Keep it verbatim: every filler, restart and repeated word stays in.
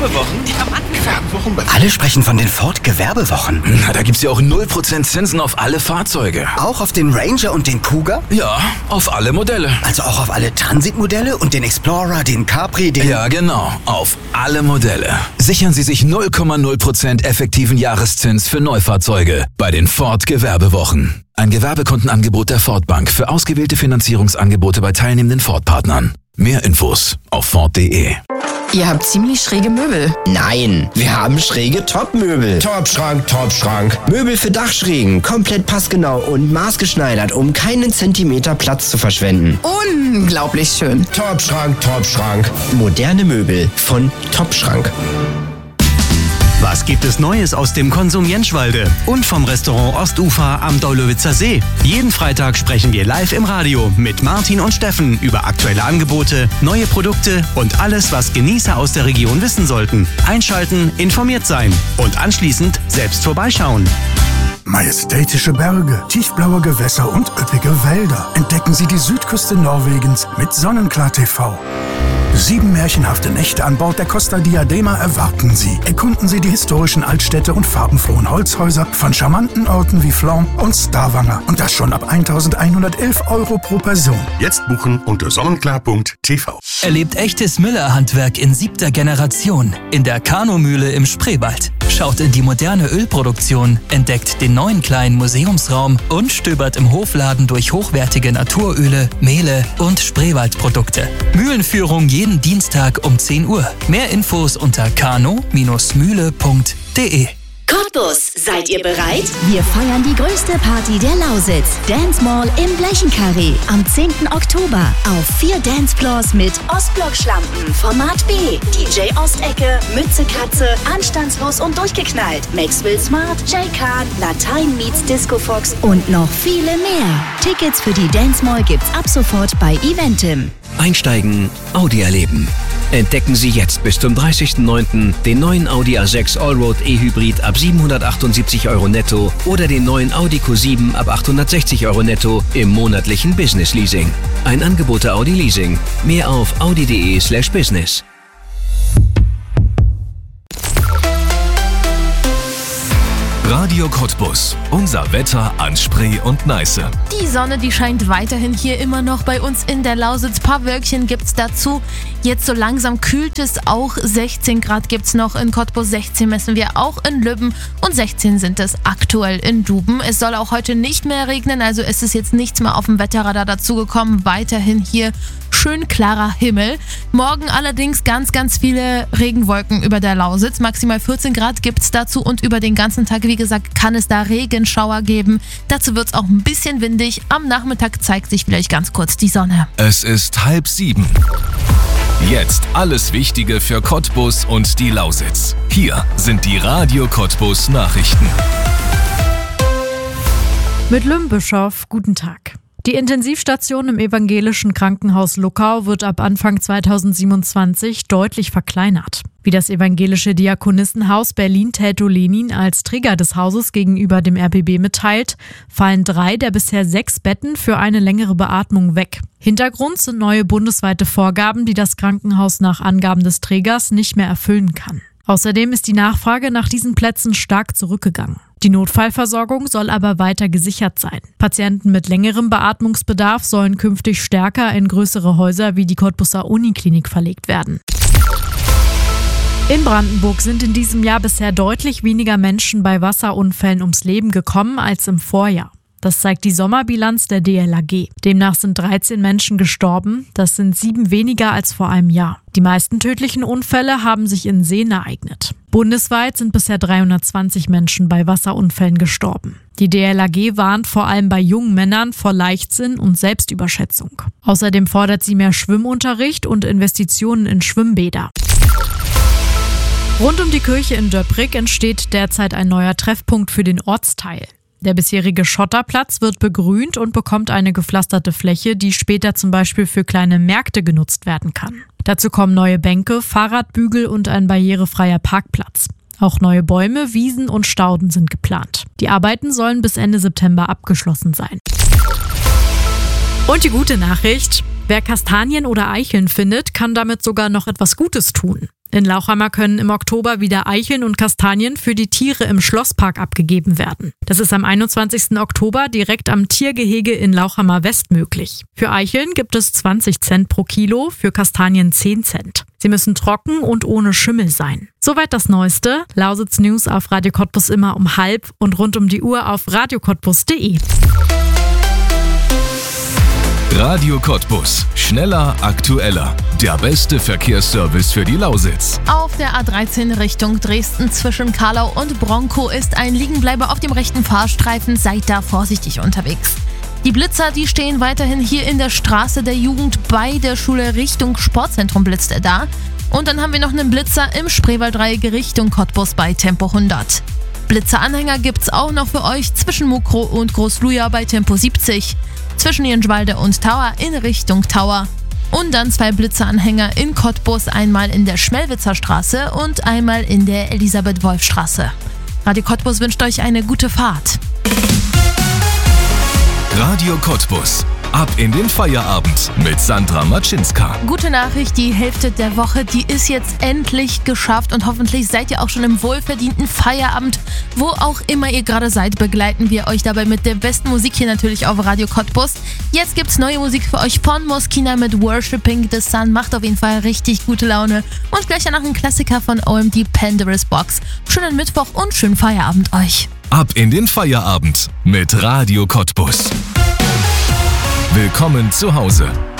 Gewerbewochen? Ja, Mann. Gewerbewochen? Alle sprechen von den Ford Gewerbewochen. Na, da gibt's ja auch null Prozent Zinsen auf alle Fahrzeuge. Auch auf den Ranger und den Kuga? Ja, auf alle Modelle. Also auch auf alle Transitmodelle und den Explorer, den Capri, den... Ja, genau. Auf alle Modelle. Sichern Sie sich null Komma null Prozent effektiven Jahreszins für Neufahrzeuge bei den Ford Gewerbewochen. Ein Gewerbekundenangebot der Ford Bank für ausgewählte Finanzierungsangebote bei teilnehmenden Ford-Partnern. Mehr Infos auf Ford punkt de. Ihr habt ziemlich schräge Möbel. Nein, wir haben schräge Top-Möbel. Top-Schrank, Top-Schrank. Möbel für Dachschrägen, komplett passgenau und maßgeschneidert, um keinen Zentimeter Platz zu verschwenden. Unglaublich schön. Top-Schrank, Top-Schrank. Moderne Möbel von Top-Schrank. Was gibt es Neues aus dem Konsum Jenschwalde und vom Restaurant Ostufer am Deulowitzer See? Jeden Freitag sprechen wir live im Radio mit Martin und Steffen über aktuelle Angebote, neue Produkte und alles, was Genießer aus der Region wissen sollten. Einschalten, informiert sein und anschließend selbst vorbeischauen. Majestätische Berge, tiefblaue Gewässer und üppige Wälder. Entdecken Sie die Südküste Norwegens mit Sonnenklar T V. Sieben märchenhafte Nächte an Bord der Costa Diadema erwarten Sie. Erkunden Sie die historischen Altstädte und farbenfrohen Holzhäuser von charmanten Orten wie Flon und Stavanger. Und das schon ab eintausendeinhundertelf Euro pro Person. Jetzt buchen unter sonnenklar punkt t v. Erlebt echtes Müller-Handwerk in siebter Generation in der Kanumühle im Spreewald. Schaut in die moderne Ölproduktion, entdeckt den neuen kleinen Museumsraum und stöbert im Hofladen durch hochwertige Naturöle, Mehle und Spreewaldprodukte. Mühlenführung jeden Dienstag um zehn Uhr. Mehr Infos unter kano Mühle punkt de. Cottbus, seid ihr bereit? Wir feiern die größte Party der Lausitz. Dance Mall im Blechenkarree. Am zehnten Oktober. Auf vier Dancefloors mit Ostblock-Schlampen, Format B, D J Ostecke, Mütze Katze, Anstandslos und durchgeknallt, Maxwell Smart, Jay Khan, Latein meets Disco Fox und noch viele mehr. Tickets für die Dance Mall gibt's ab sofort bei Eventim. Einsteigen, Audi erleben. Entdecken Sie jetzt bis zum dreißigsten neunten den neuen Audi A sechs Allroad E-Hybrid ab siebenhundertachtundsiebzig Euro netto oder den neuen Audi Q sieben ab achthundertsechzig Euro netto im monatlichen Business Leasing. Ein Angebot der Audi Leasing. Mehr auf audi punkt de slash business. Radio Cottbus. Unser Wetter an Spree und Neiße. Die Sonne, die scheint weiterhin hier immer noch bei uns in der Lausitz. Ein paar Wölkchen gibt's dazu. Jetzt so langsam kühlt es auch. sechzehn Grad gibt's noch in Cottbus, sechzehn messen wir auch in Lübben und sechzehn sind es aktuell in Duben. Es soll auch heute nicht mehr regnen, also es ist jetzt nichts mehr auf dem Wetterradar dazugekommen. Weiterhin hier schön klarer Himmel. Morgen allerdings ganz, ganz viele Regenwolken über der Lausitz. Maximal vierzehn Grad gibt's dazu und über den ganzen Tag, wie gesagt, kann es da Regenschauer geben. Dazu wird's auch ein bisschen windig. Am Nachmittag zeigt sich vielleicht ganz kurz die Sonne. Es ist halb sieben. Jetzt alles Wichtige für Cottbus und die Lausitz. Hier sind die Radio Cottbus Nachrichten. Mit Lümbischof, guten Tag. Die Intensivstation im evangelischen Krankenhaus Luckau wird ab Anfang zweitausendsiebenundzwanzig deutlich verkleinert. Wie das evangelische Diakonissenhaus Berlin-Teltow-Lenin als Träger des Hauses gegenüber dem R B B mitteilt, fallen drei der bisher sechs Betten für eine längere Beatmung weg. Hintergrund sind neue bundesweite Vorgaben, die das Krankenhaus nach Angaben des Trägers nicht mehr erfüllen kann. Außerdem ist die Nachfrage nach diesen Plätzen stark zurückgegangen. Die Notfallversorgung soll aber weiter gesichert sein. Patienten mit längerem Beatmungsbedarf sollen künftig stärker in größere Häuser wie die Cottbuser Uniklinik verlegt werden. In Brandenburg sind in diesem Jahr bisher deutlich weniger Menschen bei Wasserunfällen ums Leben gekommen als im Vorjahr. Das zeigt die Sommerbilanz der D L A G. Demnach sind dreizehn Menschen gestorben. Das sind sieben weniger als vor einem Jahr. Die meisten tödlichen Unfälle haben sich in Seen ereignet. Bundesweit sind bisher dreihundertzwanzig Menschen bei Wasserunfällen gestorben. Die D L A G warnt vor allem bei jungen Männern vor Leichtsinn und Selbstüberschätzung. Außerdem fordert sie mehr Schwimmunterricht und Investitionen in Schwimmbäder. Rund um die Kirche in Döbrig entsteht derzeit ein neuer Treffpunkt für den Ortsteil. Der bisherige Schotterplatz wird begrünt und bekommt eine gepflasterte Fläche, die später zum Beispiel für kleine Märkte genutzt werden kann. Dazu kommen neue Bänke, Fahrradbügel und ein barrierefreier Parkplatz. Auch neue Bäume, Wiesen und Stauden sind geplant. Die Arbeiten sollen bis Ende September abgeschlossen sein. Und die gute Nachricht: Wer Kastanien oder Eicheln findet, kann damit sogar noch etwas Gutes tun. In Lauchhammer können im Oktober wieder Eicheln und Kastanien für die Tiere im Schlosspark abgegeben werden. Das ist am einundzwanzigsten Oktober direkt am Tiergehege in Lauchhammer West möglich. Für Eicheln gibt es zwanzig Cent pro Kilo, für Kastanien zehn Cent. Sie müssen trocken und ohne Schimmel sein. Soweit das Neueste. Lausitz News auf Radio Cottbus immer um halb und rund um die Uhr auf radio cottbus punkt de. Radio Cottbus. Schneller, aktueller. Der beste Verkehrsservice für die Lausitz. Auf der A dreizehn Richtung Dresden zwischen Karlau und Bronkow ist ein Liegenbleiber auf dem rechten Fahrstreifen. Seid da vorsichtig unterwegs. Die Blitzer, die stehen weiterhin hier in der Straße der Jugend bei der Schule Richtung Sportzentrum blitzt er da. Und dann haben wir noch einen Blitzer im Spreewaldreieck Richtung Cottbus bei Tempo hundert. Blitzeranhänger gibt's auch noch für euch zwischen Mukrow und Großluja bei Tempo siebzig. Zwischen Jenschwalde und Tauer in Richtung Tauer. Und dann zwei Blitzeranhänger in Cottbus, einmal in der Schmelwitzer Straße und einmal in der Elisabeth-Wolf-Straße. Radio Cottbus wünscht euch eine gute Fahrt. Radio Cottbus. Ab in den Feierabend mit Sandra Matschinska. Gute Nachricht, die Hälfte der Woche, die ist jetzt endlich geschafft und hoffentlich seid ihr auch schon im wohlverdienten Feierabend. Wo auch immer ihr gerade seid, begleiten wir euch dabei mit der besten Musik hier natürlich auf Radio Cottbus. Jetzt gibt's neue Musik für euch von Moskina mit Worshipping the Sun. Macht auf jeden Fall richtig gute Laune. Und gleich danach ein Klassiker von O M D, Pandora's Box. Schönen Mittwoch und schönen Feierabend euch. Ab in den Feierabend mit Radio Cottbus. Willkommen zu Hause.